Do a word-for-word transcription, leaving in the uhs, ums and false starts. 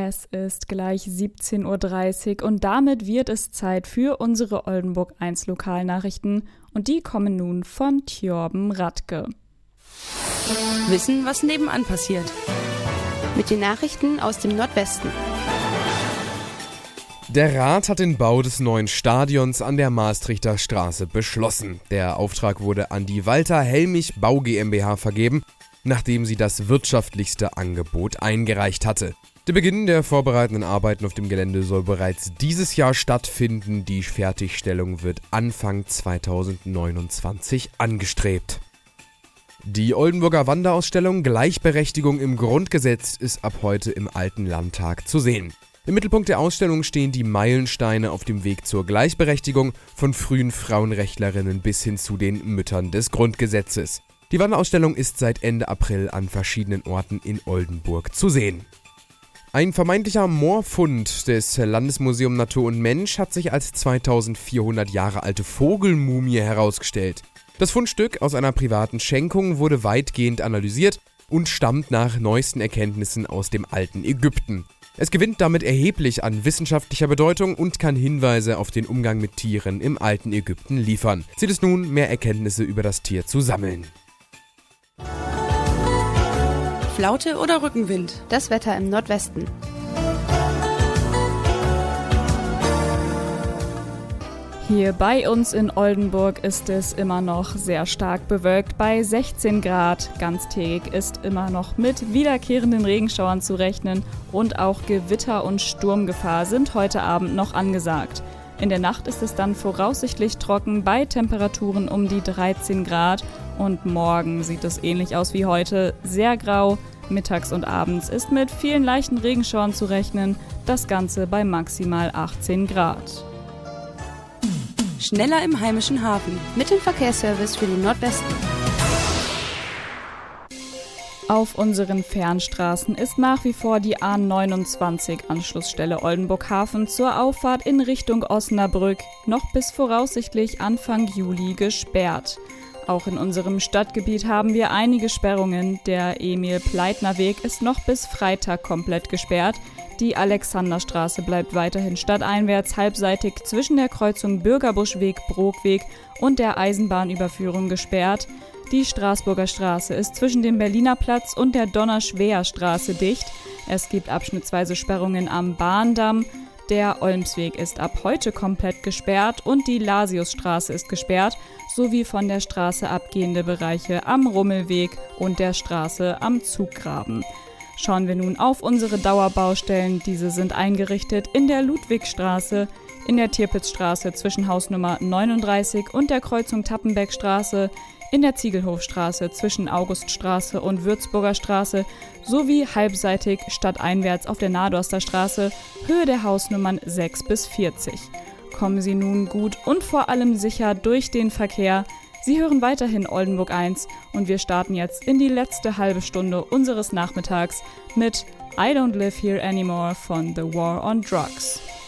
Es ist gleich siebzehn Uhr dreißig und damit wird es Zeit für unsere Oldenburg eins Lokalnachrichten und die kommen nun von Tjorben Radke. Wissen, was nebenan passiert. Mit den Nachrichten aus dem Nordwesten. Der Rat hat den Bau des neuen Stadions an der Maastrichter Straße beschlossen. Der Auftrag wurde an die Walter Helmich Bau GmbH vergeben, nachdem sie das wirtschaftlichste Angebot eingereicht hatte. Der Beginn der vorbereitenden Arbeiten auf dem Gelände soll bereits dieses Jahr stattfinden. Die Fertigstellung wird Anfang zweitausendneunundzwanzig angestrebt. Die Oldenburger Wanderausstellung Gleichberechtigung im Grundgesetz ist ab heute im Alten Landtag zu sehen. Im Mittelpunkt der Ausstellung stehen die Meilensteine auf dem Weg zur Gleichberechtigung von frühen Frauenrechtlerinnen bis hin zu den Müttern des Grundgesetzes. Die Wanderausstellung ist seit Ende April an verschiedenen Orten in Oldenburg zu sehen. Ein vermeintlicher Moorfund des Landesmuseum Natur und Mensch hat sich als zweitausendvierhundert Jahre alte Vogelmumie herausgestellt. Das Fundstück aus einer privaten Schenkung wurde weitgehend analysiert und stammt nach neuesten Erkenntnissen aus dem alten Ägypten. Es gewinnt damit erheblich an wissenschaftlicher Bedeutung und kann Hinweise auf den Umgang mit Tieren im alten Ägypten liefern. Ziel ist nun, mehr Erkenntnisse über das Tier zu sammeln. Flaute oder Rückenwind? Das Wetter im Nordwesten. Hier bei uns in Oldenburg ist es immer noch sehr stark bewölkt bei sechzehn Grad. Ganztägig ist immer noch mit wiederkehrenden Regenschauern zu rechnen und auch Gewitter und Sturmgefahr sind heute Abend noch angesagt. In der Nacht ist es dann voraussichtlich trocken bei Temperaturen um die dreizehn Grad und morgen sieht es ähnlich aus wie heute, sehr grau. Mittags und abends ist mit vielen leichten Regenschauern zu rechnen, das Ganze bei maximal achtzehn Grad. Schneller im heimischen Hafen. Mit dem Verkehrsservice für den Nordwesten. Auf unseren Fernstraßen ist nach wie vor die A neunundzwanzig Anschlussstelle Oldenburg-Hafen zur Auffahrt in Richtung Osnabrück noch bis voraussichtlich Anfang Juli gesperrt. Auch in unserem Stadtgebiet haben wir einige Sperrungen. Der Emil-Pleitner-Weg ist noch bis Freitag komplett gesperrt. Die Alexanderstraße bleibt weiterhin stadteinwärts halbseitig zwischen der Kreuzung Bürgerbuschweg-Brogweg und der Eisenbahnüberführung gesperrt. Die Straßburger Straße ist zwischen dem Berliner Platz und der Donner-Schweer-Straße dicht. Es gibt abschnittsweise Sperrungen am Bahndamm. Der Olmsweg ist ab heute komplett gesperrt und die Lasiusstraße ist gesperrt, sowie von der Straße abgehende Bereiche am Rummelweg und der Straße am Zuggraben. Schauen wir nun auf unsere Dauerbaustellen. Diese sind eingerichtet in der Ludwigstraße, in der Tirpitzstraße zwischen Hausnummer neununddreißig und der Kreuzung Tappenbeckstraße, in der Ziegelhofstraße zwischen Auguststraße und Würzburger Straße sowie halbseitig stadteinwärts auf der Nadorster Straße, Höhe der Hausnummern sechs bis vierzig. Kommen Sie nun gut und vor allem sicher durch den Verkehr. Sie hören weiterhin Oldenburg eins und wir starten jetzt in die letzte halbe Stunde unseres Nachmittags mit I Don't Live Here Anymore von The War on Drugs.